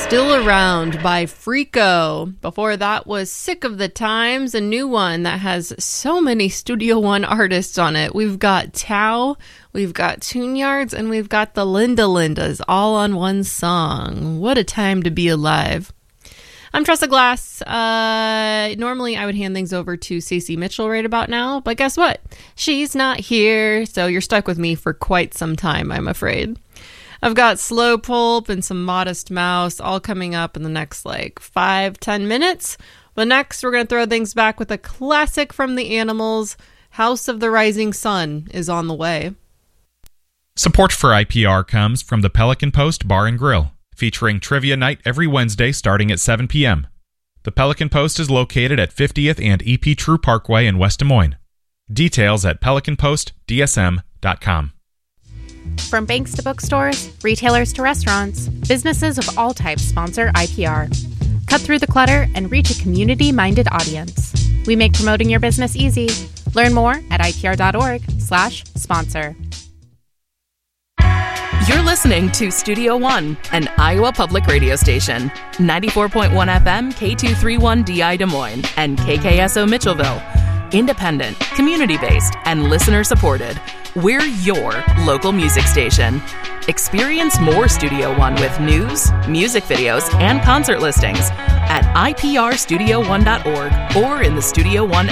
Still Around by Freako. Before that was Sick of the Times, a new one that has so many Studio One artists on it. We've got Tao, we've got Tune Yards, and we've got the Linda Lindas all on one song. What a time to be alive. I'm Tressa Glass. Normally I would hand things over to Stacey Mitchell right about now, but guess what? She's not here, so you're stuck with me for quite some time, I'm afraid. I've got Slow Pulp and some Modest Mouse all coming up in the next 5-10 minutes. But next, we're going to throw things back with a classic from the Animals. House of the Rising Sun is on the way. Support for IPR comes from the Pelican Post Bar and Grill, featuring trivia night every Wednesday starting at 7 p.m. The Pelican Post is located at 50th and EP True Parkway in West Des Moines. Details at pelicanpostdsm.com. From banks to bookstores, retailers to restaurants, businesses of all types sponsor IPR. Cut through the clutter and reach a community-minded audience. We make promoting your business easy. Learn more at ipr.org/sponsor. You're listening to Studio One, an Iowa public radio station. 94.1 FM, K231DI Des Moines, and KKSO Mitchellville. Independent, community-based, and listener-supported. We're your local music station. Experience more Studio One with news, music videos, and concert listings at iprstudio1.org or in the Studio One